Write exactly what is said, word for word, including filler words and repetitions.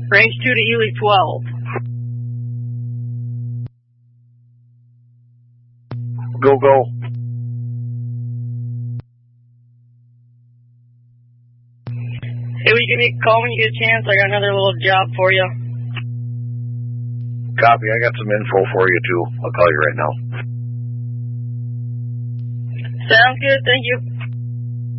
Range two to Ely twelve. Go, go. Hey, will you give me a call when you get a chance? I got another little job for you. Copy. I got some info for you, too. I'll call you right now. Sounds good. Thank you.